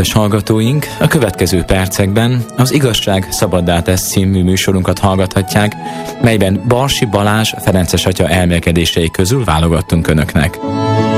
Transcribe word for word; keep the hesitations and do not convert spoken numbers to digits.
Kedves hallgatóink, a következő percekben az Igazság szabaddá tesz című műsorunkat hallgathatják, melyben Barsi Balázs Ferences atya elmélkedései közül válogattunk önöknek.